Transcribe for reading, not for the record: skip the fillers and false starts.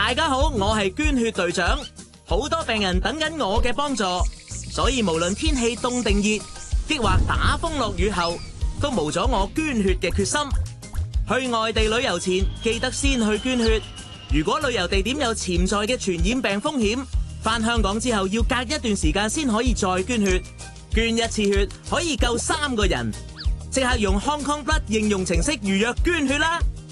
大家好，我係捐血隊長，好多病人等緊我嘅幫助，所以無論天氣凍定熱，抑或打風落雨後，都無咗我捐血嘅決心。去外地旅遊前，記得先去捐血。如果旅遊地點有潛在嘅傳染病風險，返香港之後要隔一段時間先可以再捐血。捐一次血可以救3個人，即刻用 Hong Kong Blood 應用程式預約捐血啦！